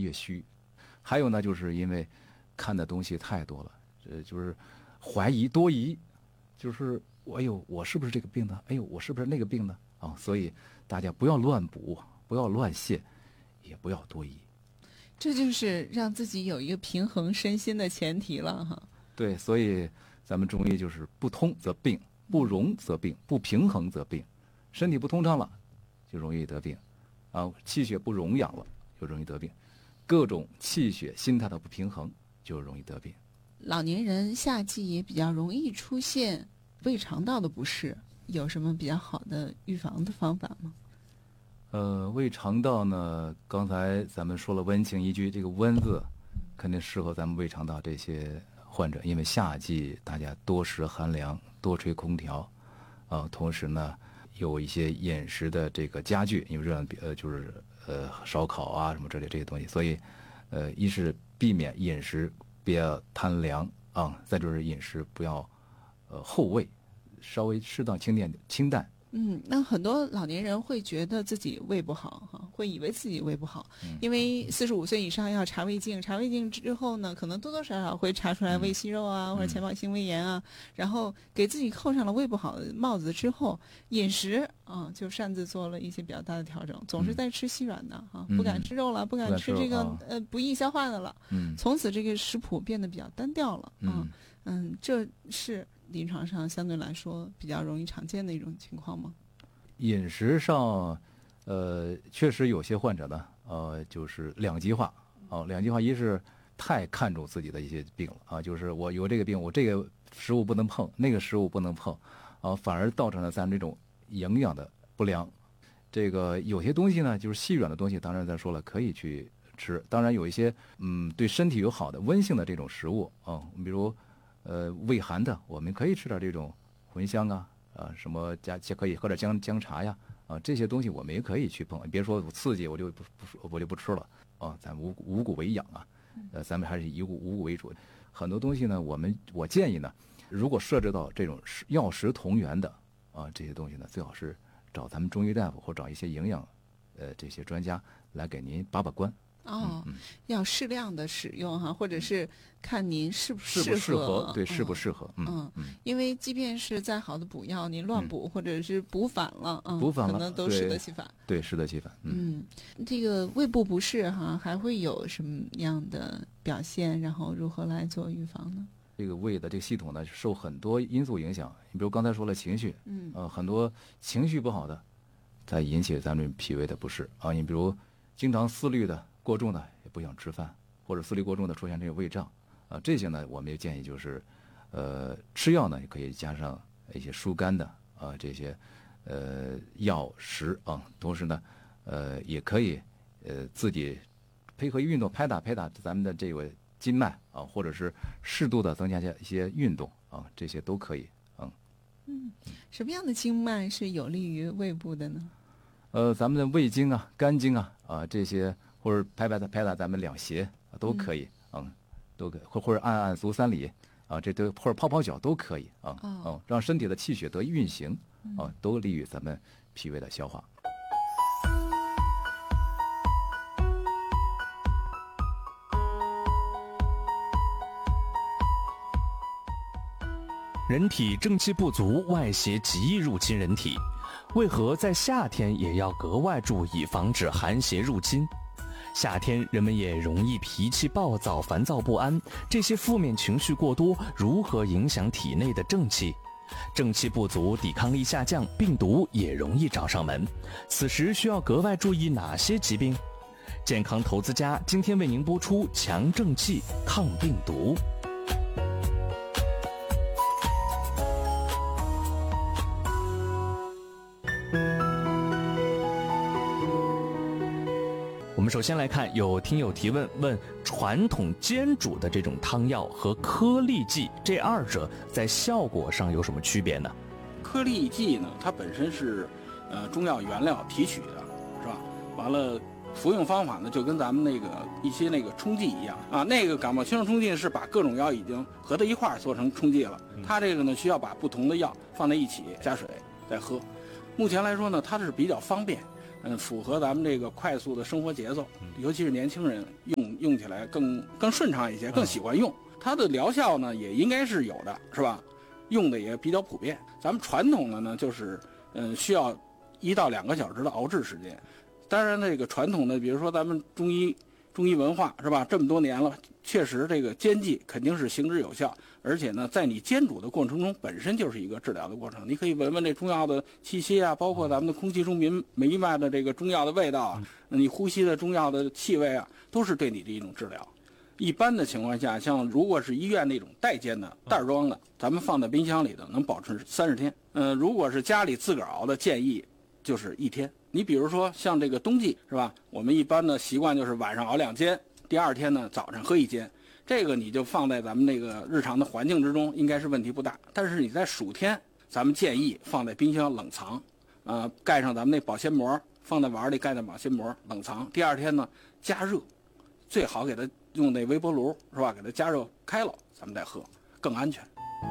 越虚。还有呢，就是因为看的东西太多了，就是怀疑多疑，就是哎呦，我是不是这个病呢？哎呦，我是不是那个病呢？啊，所以大家不要乱补，不要乱泻，也不要多疑。 这就是让自己有一个平衡身心的前提了哈。 对，所以咱们中医就是不通则病，不容则病，不平衡则病。身体不通畅了，就容易得病，啊，气血不荣养了，就容易得病。各种气血、心态的不平衡，就容易得病。 老年人夏季也比较容易出现胃肠道的不适，有什么比较好的预防的方法吗？ 胃肠道呢，刚才咱们说了温情一句，这个温字肯定适合咱们胃肠道这些患者，因为夏季大家多食寒凉，多吹空调，同时呢有一些饮食的这个加剧，因为就是烧烤啊什么之类这些东西，所以一是避免饮食不要贪凉啊，再就是饮食不要厚味，稍微适当清淡。 那很多老年人会觉得自己胃不好哈，会以为自己胃不好，因为45岁以上要查胃镜，查胃镜之后呢，可能多多少少会查出来胃息肉啊，或者前包性胃炎啊，然后给自己扣上了胃不好的帽子之后，饮食就擅自做了一些比较大的调整，总是在吃细软的哈，不敢吃肉了，不敢吃这个不易消化的了，从此这个食谱变得比较单调了这是临床上相对来说比较容易常见的一种情况吗？ 饮食上，确实有些患者呢，就是两极化两极化，一是太看重自己的一些病了就是我有这个病，我这个食物不能碰，那个食物不能碰反而造成了咱这种营养的不良。这个有些东西呢，就是细软的东西，当然咱说了可以去吃，当然有一些对身体有好的温性的这种食物比如胃寒的，我们可以吃点这种茴香什么可以喝点姜茶呀这些东西我们也可以去碰。别说我刺激我就不吃了咱五谷为养咱们还是以五谷为主。很多东西呢，我建议呢，如果涉及到这种药食同源的这些东西呢，最好是找咱们中医大夫或找一些营养这些专家来给您把关。 要适量的使用哈，或者是看您适不适合，对，适不适合。 因为即便是再好的补药，您乱补或者是补反了可能都适得其反。 对，适得其反。 这个胃部不适哈，还会有什么样的表现？然后如何来做预防呢？ 这个胃的这个系统呢，受很多因素影响。你比如刚才说了情绪，很多情绪不好的，才引起咱们脾胃的不适你比如经常思虑的过重的，也不想吃饭，或者思虑过重的出现这个胃胀这些呢，我们也建议就是吃药呢也可以加上一些疏肝的这些药食同时呢也可以自己配合运动拍打咱们的这个筋脉或者是适度的增加一些运动这些都可以什么样的经脉是有利于胃部的呢？ 咱们的胃经肝经这些，或者拍打咱们两胁都可以都可以，或者按足三里这都或者泡脚都可以让身体的气血得以运行都利于咱们脾胃的消化。 人体正气不足，外邪极易入侵人体，为何在夏天也要格外注意，防止寒邪入侵？夏天人们也容易脾气暴躁、烦躁不安，这些负面情绪过多，如何影响体内的正气？正气不足，抵抗力下降，病毒也容易找上门。此时需要格外注意哪些疾病？健康投资家今天为您播出强正气，抗病毒。我们首先来看，有听友提问传统煎煮的这种汤药和颗粒剂这二者在效果上有什么区别呢？ 颗粒剂呢，它本身是中药原料提取的，是吧？完了，服用方法呢就跟咱们一些冲剂一样那个感冒清热冲剂是把各种药已经合在一块儿做成冲剂了，它这个呢需要把不同的药放在一起加水再喝。目前来说呢，它是比较方便。符合咱们这个快速的生活节奏，尤其是年轻人用用起来更顺畅一些，更喜欢用。它的疗效呢也应该是有的，是吧？用的也比较普遍。咱们传统的呢就是需要1到2个小时的熬制时间。当然这个传统的，比如说咱们中医文化是吧，这么多年了，确实这个煎剂肯定是行之有效，而且呢在你煎煮的过程中本身就是一个治疗的过程。你可以闻闻这中药的气息啊，包括咱们的空气中弥漫的这个中药的味道啊，你呼吸的中药的气味啊，都是对你的一种治疗。一般的情况下，像如果是医院那种代煎的袋装的，咱们放在冰箱里的能保持30天。如果是家里自个儿熬的，建议就是1天。你比如说像这个冬季是吧，我们一般的习惯就是晚上熬2煎，第2天呢早上喝1煎，这个你就放在咱们那个日常的环境之中，应该是问题不大。但是你在暑天，咱们建议放在冰箱冷藏，盖上咱们那保鲜膜，放在碗里盖上保鲜膜冷藏，第2天呢加热，最好给它用那微波炉是吧，给它加热开了咱们再喝，更安全。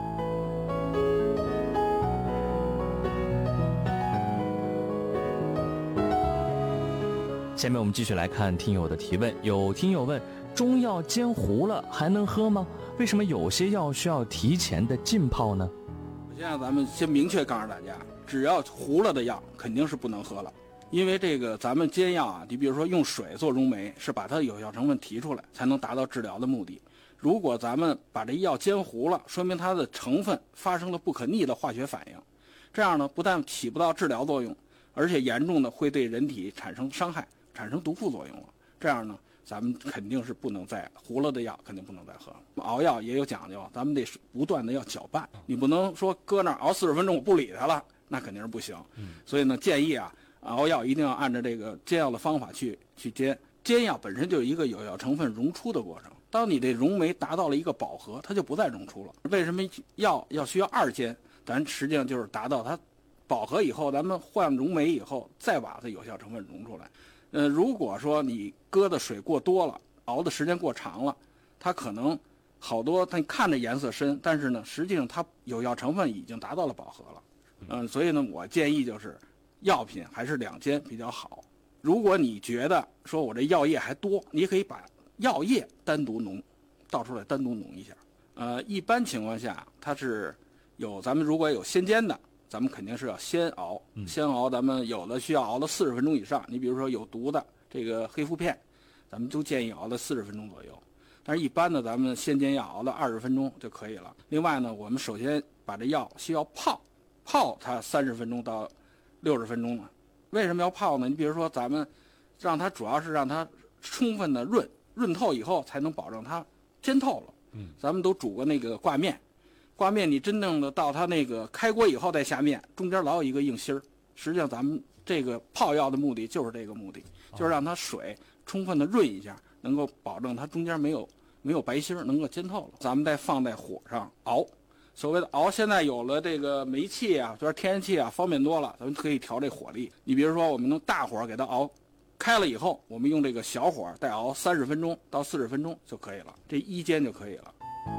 下面我们继续来看听友的提问。有听友问，中药煎糊了还能喝吗？为什么有些药需要提前的浸泡呢？ 现在咱们先明确告诉大家，只要糊了的药肯定是不能喝了。因为这个咱们煎药啊，你比如说用水做溶酶，是把它的有效成分提出来，才能达到治疗的目的。如果咱们把这药煎糊了，说明它的成分发生了不可逆的化学反应，这样呢不但起不到治疗作用，而且严重的会对人体产生伤害，产生毒副作用了。这样呢咱们肯定是不能再糊了的药肯定不能再喝。熬药也有讲究，咱们得不断的要搅拌，你不能说搁那儿熬40分钟我不理它了，那肯定是不行。所以呢建议啊，熬药一定要按照这个煎药的方法去煎。煎药本身就是一个有效成分溶出的过程，当你这溶酶达到了一个饱和，它就不再溶出了。为什么药要需要2煎？咱实际上就是达到它饱和以后，咱们换溶酶以后，再把它有效成分溶出来。如果说你搁的水过多了，熬的时间过长了，它可能好多它看着颜色深，但是呢实际上它有效成分已经达到了饱和了。所以呢我建议就是药品还是2煎比较好。如果你觉得说我这药液还多，你可以把药液单独倒出来单独浓一下。一般情况下它是咱们如果有先煎的，咱们肯定是要先熬，咱们有的需要熬到40分钟以上。你比如说有毒的这个黑附片，咱们都建议熬到40分钟左右。但是一般的咱们先煎药熬到20分钟就可以了。另外呢，我们首先把这药需要泡它30分钟到60分钟呢。为什么要泡呢？你比如说咱们主要是让它充分的润透以后，才能保证它煎透了。咱们都煮过那个挂面，你真正的到它那个开锅以后再下面，中间老有一个硬芯儿。实际上咱们这个泡药的目的就是这个目的，就是让它水充分的润一下，能够保证它中间没有白芯儿，能够煎透了。咱们再放在火上熬。所谓的熬，现在有了这个煤气啊，就是天然气啊，方便多了，咱们可以调这火力。你比如说我们用大火给它熬开了以后，我们用这个小火再熬30分钟到40分钟就可以了，这1煎就可以了。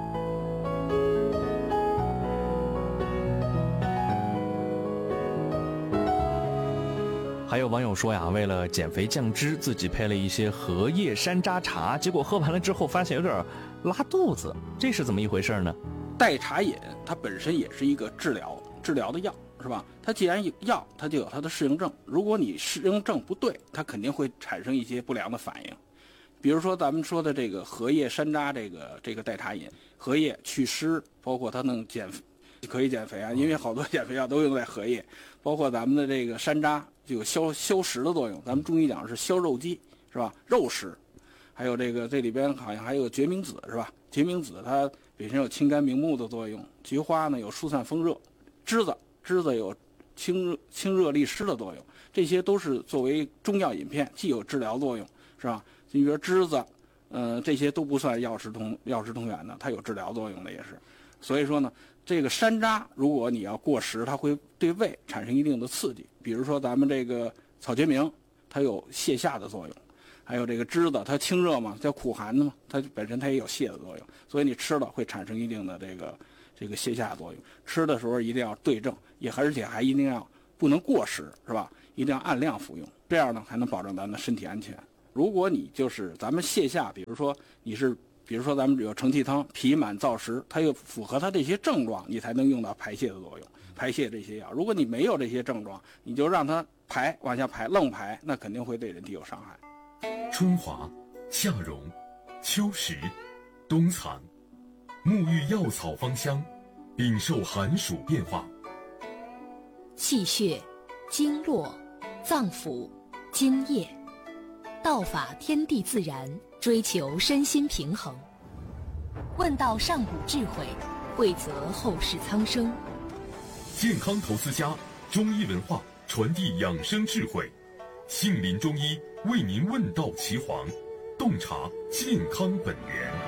还有网友说呀，为了减肥降脂，自己配了一些荷叶山楂茶，结果喝完了之后发现有点拉肚子，这是怎么一回事呢？ 代茶饮它本身也是一个治疗的药，是吧？它既然有药，它就有它的适应症。如果你适应症不对，它肯定会产生一些不良的反应。比如说咱们说的这个荷叶山楂这个代茶饮，荷叶祛湿，包括它能可以减肥啊，因为好多减肥药都用在荷叶。包括咱们的这个山楂就有消食的作用，咱们中医讲是消肉积，是吧？肉食。还有这里边好像还有决明子，是吧？决明子它本身有清肝明目的作用，菊花呢有疏散风热，栀子有清热利湿的作用，这些都是作为中药饮片，既有治疗作用，是吧？你比如栀子，这些都不算药食同源的，它有治疗作用的也是。所以说呢，这个山楂如果你要过食，它会对胃产生一定的刺激。比如说咱们这个草决明，它有泻下的作用。还有这个栀子，它清热嘛，叫苦寒的嘛，它本身它也有泻的作用，所以你吃了会产生一定的这个泻下作用。吃的时候一定要对症，而且还一定要不能过食，是吧？一定要按量服用，这样呢才能保证咱的身体安全。 如果你就是咱们泻下，比如说咱们有承气汤、脾满燥实，它又符合它这些症状，你才能用到排泄的作用，排泄这些药。如果你没有这些症状，你就让它往下排，愣排，那肯定会对人体有伤害。 春华、夏蓉、秋实、冬藏，沐浴药草芳香，禀受寒暑变化。 气血、经络、脏腑、津液，道法天地自然，追求身心平衡。问道上古智慧，惠泽后世苍生。 健康投资家，中医文化传递养生智慧，杏林中医为您问道岐黄，洞察健康本源。